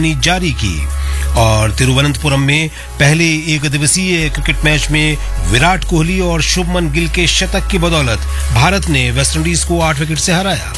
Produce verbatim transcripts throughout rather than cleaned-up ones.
जारी की। और तिरुवनंतपुरम में पहले एक दिवसीय क्रिकेट मैच में विराट कोहली और शुभमन गिल के शतक की बदौलत भारत ने वेस्टइंडीज को आठ विकेट से हराया।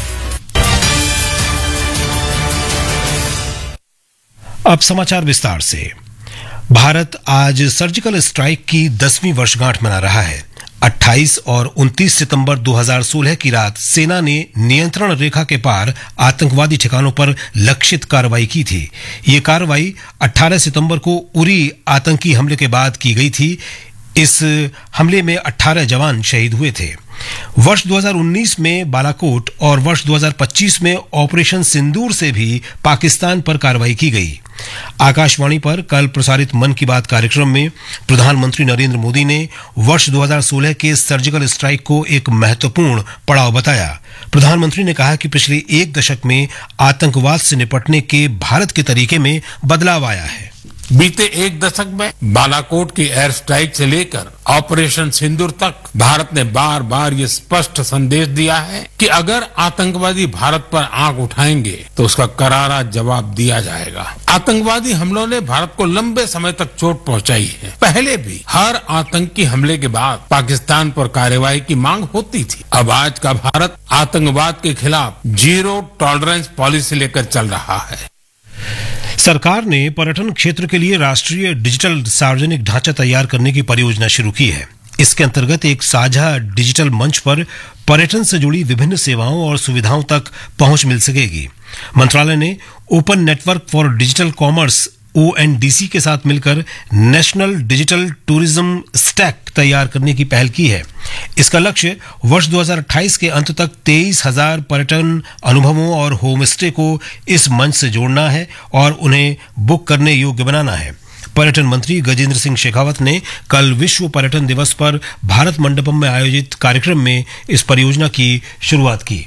अब समाचार विस्तार से। भारत आज सर्जिकल स्ट्राइक की दसवीं वर्षगांठ मना रहा है। अट्ठाईस और उनतीस सितंबर दो हज़ार सोलह की रात सेना ने नियंत्रण रेखा के पार आतंकवादी ठिकानों पर लक्षित कार्रवाई की थी। ये कार्रवाई अठारह सितंबर को उरी आतंकी हमले के बाद की गई थी। इस हमले में अठारह जवान शहीद हुए थे। वर्ष दो हज़ार उन्नीस में बालाकोट और वर्ष दो हज़ार पच्चीस में ऑपरेशन सिंदूर से भी पाकिस्तान पर कार्रवाई की गई। आकाशवाणी पर कल प्रसारित मन की बात कार्यक्रम में प्रधानमंत्री नरेंद्र मोदी ने वर्ष दो हज़ार सोलह के सर्जिकल स्ट्राइक को एक महत्वपूर्ण पड़ाव बताया। प्रधानमंत्री ने कहा कि पिछले एक दशक में आतंकवाद से निपटने के भारत के तरीके में बदलाव आया है। बीते एक दशक में बालाकोट की एयर स्ट्राइक से लेकर ऑपरेशन सिंदूर तक भारत ने बार बार ये स्पष्ट संदेश दिया है कि अगर आतंकवादी भारत पर आंख उठाएंगे तो उसका करारा जवाब दिया जाएगा। आतंकवादी हमलों ने भारत को लंबे समय तक चोट पहुंचाई है। पहले भी हर आतंकी हमले के बाद पाकिस्तान पर कार्रवाई की मांग होती थी। अब आज का भारत आतंकवाद के खिलाफ जीरो टॉलरेंस पॉलिसी लेकर चल रहा है। सरकार ने पर्यटन क्षेत्र के लिए राष्ट्रीय डिजिटल सार्वजनिक ढांचा तैयार करने की परियोजना शुरू की है। इसके अंतर्गत एक साझा डिजिटल मंच पर पर्यटन से जुड़ी विभिन्न सेवाओं और सुविधाओं तक पहुंच मिल सकेगी। मंत्रालय ने open network for digital commerce O N D C के साथ मिलकर नेशनल डिजिटल टूरिज्म स्टैक तैयार करने की पहल की है। इसका लक्ष्य वर्ष दो हज़ार अट्ठाईस के अंत तक तेईस हजार पर्यटन अनुभवों और होम स्टे को इस मंच से जोड़ना है और उन्हें बुक करने योग्य बनाना है। पर्यटन मंत्री गजेंद्र सिंह शेखावत ने कल विश्व पर्यटन दिवस पर भारत मंडपम में आयोजित कार्यक्रम में इस परियोजना की शुरुआत की।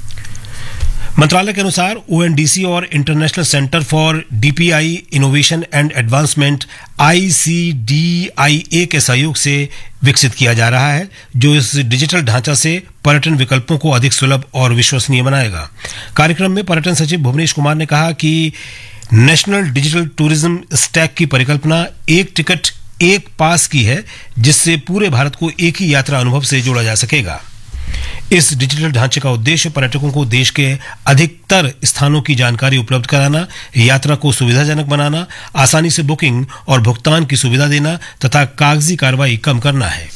मंत्रालय के अनुसार ओ एन डी सी और international centre for D P I innovation and advancement I C D I ए के सहयोग से विकसित किया जा रहा है, जो इस डिजिटल ढांचा से पर्यटन विकल्पों को अधिक सुलभ और विश्वसनीय बनाएगा। कार्यक्रम में पर्यटन सचिव भुवनेश कुमार ने कहा कि नेशनल डिजिटल टूरिज्म स्टैक की परिकल्पना एक टिकट एक पास की है, जिससे पूरे भारत को एक ही यात्रा अनुभव से जोड़ा जा सकेगा। इस डिजिटल ढांचे का उद्देश्य पर्यटकों को देश के अधिकतर स्थानों की जानकारी उपलब्ध कराना, यात्रा को सुविधाजनक बनाना, आसानी से बुकिंग और भुगतान की सुविधा देना तथा कागजी कार्रवाई कम करना है।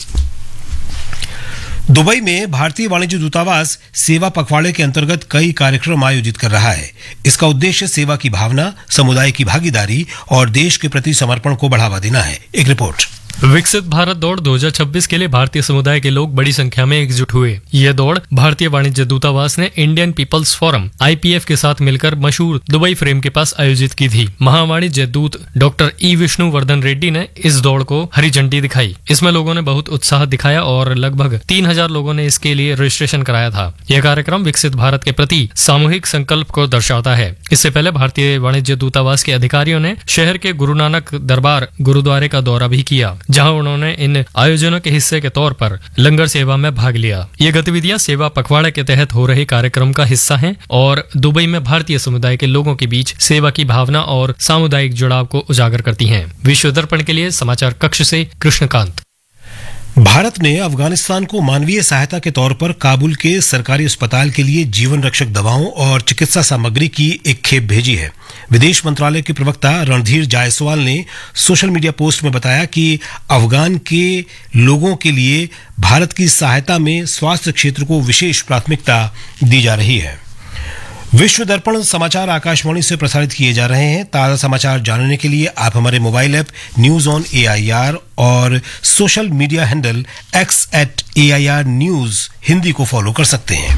दुबई में भारतीय वाणिज्य दूतावास सेवा पखवाड़े के अंतर्गत कई कार्यक्रम आयोजित कर रहा है। इसका उद्देश्य सेवा की भावना, समुदाय की भागीदारी और देश के प्रति समर्पण को बढ़ावा देना है। एक रिपोर्ट। विकसित भारत दौड़ दो हज़ार छब्बीस के लिए भारतीय समुदाय के लोग बड़ी संख्या में एकजुट हुए। यह दौड़ भारतीय वाणिज्य दूतावास ने Indian peoples forum I P F के साथ मिलकर मशहूर दुबई फ्रेम के पास आयोजित की थी। महावाणिज्य दूत डॉक्टर ई विष्णुवर्धन रेड्डी ने इस दौड़ को हरी झंडी दिखाई। इसमें लोगों ने बहुत उत्साह दिखाया और लगभग तीन हजार लोगों ने इसके लिए रजिस्ट्रेशन कराया था। यह कार्यक्रम विकसित भारत के प्रति सामूहिक संकल्प को दर्शाता है। इससे पहले भारतीय वाणिज्य दूतावास के अधिकारियों ने शहर के गुरु नानक दरबार गुरुद्वारे का दौरा भी किया, जहां उन्होंने इन आयोजनों के हिस्से के तौर पर लंगर सेवा में भाग लिया। ये गतिविधियां सेवा पखवाड़े के तहत हो रहे कार्यक्रम का हिस्सा हैं और दुबई में भारतीय समुदाय के लोगों के बीच सेवा की भावना और सामुदायिक जुड़ाव को उजागर करती हैं। विश्व दर्पण के लिए समाचार कक्ष से कृष्णकांत। भारत ने अफगानिस्तान को मानवीय सहायता के तौर पर काबुल के सरकारी अस्पताल के लिए जीवन रक्षक दवाओं और चिकित्सा सामग्री की एक खेप भेजी है। विदेश मंत्रालय के प्रवक्ता रणधीर जायसवाल ने सोशल मीडिया पोस्ट में बताया कि अफगान के लोगों के लिए भारत की सहायता में स्वास्थ्य क्षेत्र को विशेष प्राथमिकता दी जा रही है। विश्व दर्पण समाचार आकाशवाणी से प्रसारित किए जा रहे हैं। ताज़ा समाचार जानने के लिए आप हमारे mobile app news on A I R और social media handle x eight A I R news Hindi को फॉलो कर सकते हैं।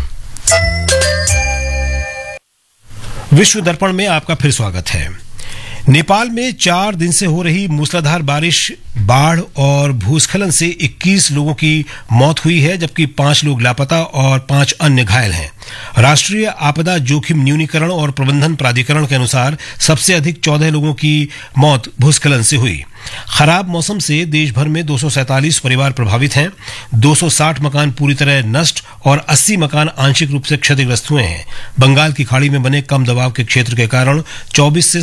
विश्व दर्पण में आपका फिर स्वागत है। नेपाल में चार दिन से हो रही मूसलाधार बारिश, बाढ़ और भूस्खलन से इक्कीस लोगों की मौत हुई है, जबकि पांच लोग लापता और पांच अन्य घायल हैं। राष्ट्रीय आपदा जोखिम न्यूनीकरण और प्रबंधन प्राधिकरण के अनुसार सबसे अधिक चौदह लोगों की मौत भूस्खलन से हुई। खराब मौसम से देश भर में दो सौ सैंतालीस परिवार प्रभावित हैं। दो सौ साठ मकान पूरी तरह नष्ट और अस्सी मकान आंशिक रूप से क्षतिग्रस्त हुए हैं। बंगाल की खाड़ी में बने कम दबाव के क्षेत्र के कारण चौबीस से